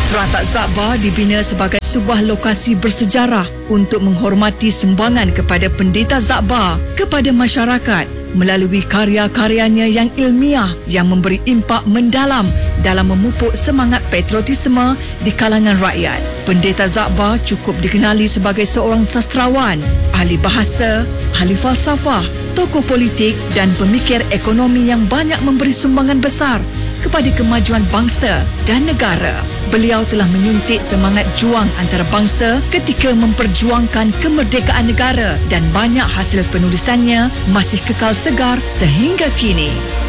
Teratak Zakbar dibina sebagai sebuah lokasi bersejarah untuk menghormati sumbangan kepada pendeta Zakbar kepada masyarakat melalui karya-karyanya yang ilmiah yang memberi impak mendalam dalam memupuk semangat patriotisme di kalangan rakyat. Pendeta Zakbar cukup dikenali sebagai seorang sastrawan, ahli bahasa, ahli falsafah, tokoh politik dan pemikir ekonomi yang banyak memberi sumbangan besar kepada kemajuan bangsa dan negara. Beliau telah menyuntik semangat juang antarabangsa ketika memperjuangkan kemerdekaan negara dan banyak hasil penulisannya masih kekal segar sehingga kini.